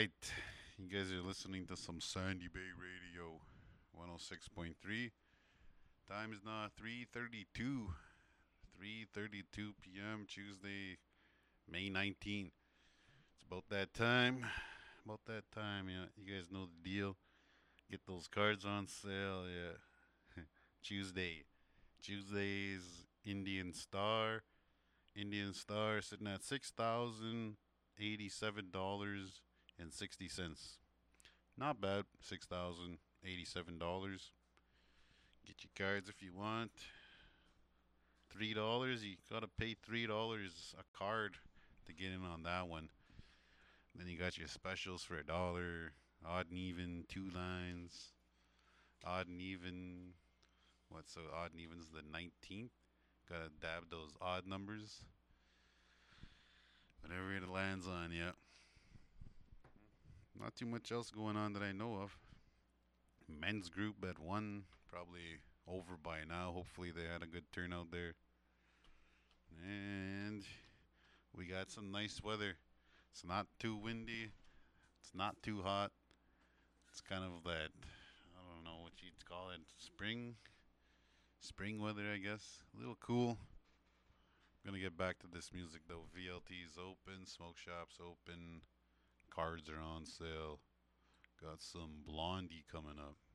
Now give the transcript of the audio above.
right. You guys are listening to some Sandy Bay Radio 106.3. Time is now 3:32. 3:32 p.m. Tuesday, May 19th. It's about that time. About that time, yeah. You guys know the deal. Get those cards on sale, yeah. Tuesday. Tuesday's Indian Star. Indian Star sitting at $6,087.60. Not bad. $6,087. Get your cards if you want. $3. You gotta pay $3 a card to get in on that one. Then you got your specials for $1. Odd and even, two lines. Odd and even. What? So odd and even's the 19th. Gotta dab those odd numbers. Whatever it lands on, yeah. Not too much else going on that I know of. Men's group at 1, probably over by now. Hopefully they had a good turnout there. And we got some nice weather. It's not too windy. It's not too hot. It's kind of that, I don't know what you'd call it, spring weather, I guess. A little cool. Gonna get back to this music though. VLT's open, smoke shops open, cards are on sale. Got some Blondie coming up.